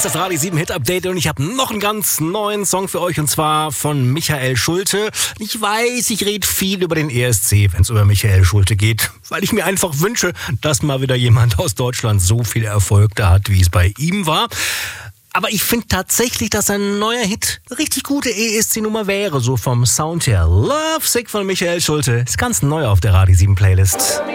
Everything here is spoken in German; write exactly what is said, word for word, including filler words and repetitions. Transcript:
das Radio sieben Hit Update und ich habe noch einen ganz neuen Song für euch und zwar von Michael Schulte. Ich weiß, ich rede viel über den E S C, wenn es über Michael Schulte geht, weil ich mir einfach wünsche, dass mal wieder jemand aus Deutschland so viel Erfolg da hat, wie es bei ihm war. Aber ich finde tatsächlich, dass ein neuer Hit eine richtig gute E S C-Nummer wäre, so vom Sound her. Love Sick von Michael Schulte ist ganz neu auf der Radio sieben Playlist.